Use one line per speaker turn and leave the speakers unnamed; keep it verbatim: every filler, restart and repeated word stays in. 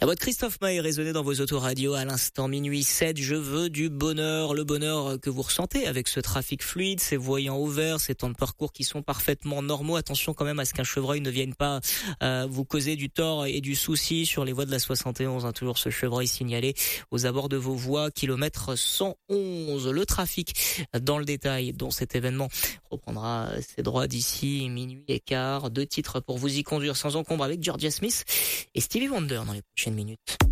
La voix de Christophe Maé résonnait dans vos autoradios à l'instant minuit sept. Je veux du bonheur, le bonheur que vous ressentez avec ce trafic fluide, ces voyants ouverts, ces temps de parcours qui sont parfaitement normaux. Attention quand même à ce qu'un chevreuil ne vienne pas euh, vous causer du tort et du souci sur les voies de la soixante et onze. Hein, toujours ce chevreuil signalé aux abords de vos voies, kilomètre cent onze. Le trafic dans le détail dont cet événement reprendra ses droits d'ici minuit et quart. Deux titres pour vous y conduire sans encombre avec Georgia Smith et Stevie Wonder dans les prochaines minutes.